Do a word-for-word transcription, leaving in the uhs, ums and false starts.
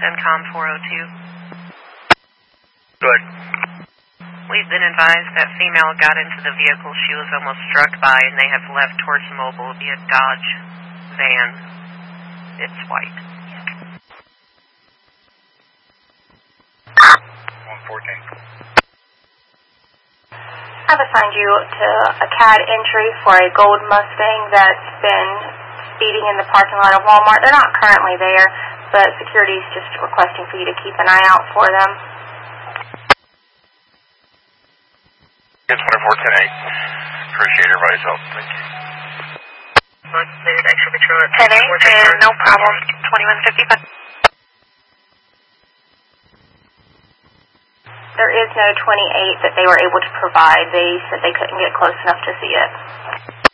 CENTCOM four oh two. Good. We've been advised that female got into the vehicle she was almost struck by, and they have left towards Mobile via Dodge van. It's white. one fourteen. I've assigned you to a C A D entry for a gold Mustang that's been speeding in the parking lot of Walmart. They're not currently there, but security is just requesting for you to keep an eye out for them. twenty-four ten eight. Appreciate everybody's help. Thank you. ten eight, and no problem. twenty-one fifty-five. There is no twenty-eight that they were able to provide. They said they couldn't get close enough to see it.